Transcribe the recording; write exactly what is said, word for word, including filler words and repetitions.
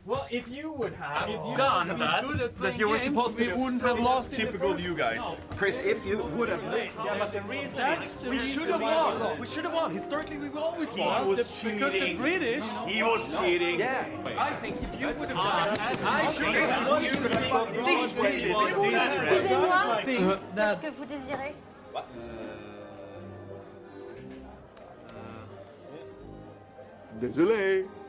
Well, if you would have if you done had that, been good at that you were playing supposed to, games, we wouldn't have lost. Typical you guys. Chris, if you would have Yeah, but the reason That's is the we reason should have why we won. lost. We should have won. Historically, we always He won. was The- because the cheating. British. He was cheating. Yeah. I think if you would have done as I should have won, you should have won. This way, Excusez-moi, qu'est-ce que vous désirez? Désolé.